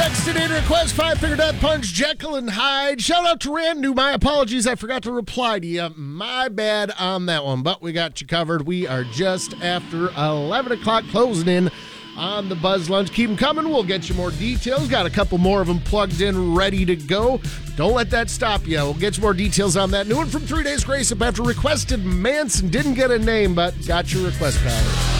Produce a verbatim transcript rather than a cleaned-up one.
Texted in request five finger death punch Jekyll and Hyde. Shout out to Rand New. My apologies, I forgot to reply to you. My bad on that one, but we got you covered. We are just after eleven o'clock, closing in on the Buzz Lunch. Keep them coming. We'll get you more details. Got a couple more of them plugged in, ready to go. Don't let that stop you. We'll get you more details on that. New one from Three Days Grace Up after requested Manson. Didn't get a name, but got your request covered.